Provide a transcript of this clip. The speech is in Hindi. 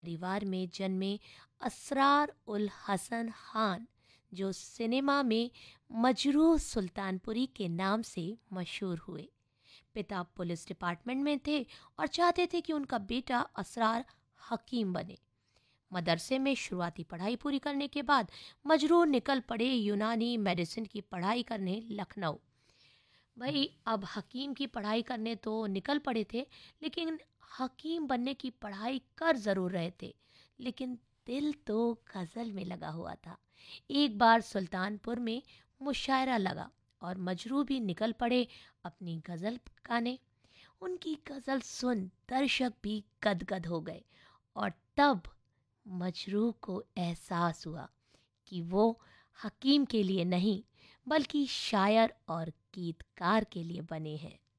परिवार में जन्मे असरार उल हसन खान, जो सिनेमा में मजरूह सुल्तानपुरी के नाम से मशहूर हुए। पिता पुलिस डिपार्टमेंट में थे और चाहते थे कि उनका बेटा असरार हकीम बने। मदरसे में शुरुआती पढ़ाई पूरी करने के बाद मजरूह निकल पड़े यूनानी मेडिसिन की पढ़ाई करने लखनऊ। भाई अब हकीम की पढ़ाई करने तो निकल पड़े थे, लेकिन हकीम बनने की पढ़ाई कर ज़रूर रहे थे, लेकिन दिल तो गज़ल में लगा हुआ था। एक बार सुल्तानपुर में मुशायरा लगा और मजरू भी निकल पड़े अपनी गज़ल गाने। उनकी गज़ल सुन दर्शक भी गदगद हो गए और तब मजरू को एहसास हुआ कि वो हकीम के लिए नहीं, बल्कि शायर और गीतकार के लिए बने हैं।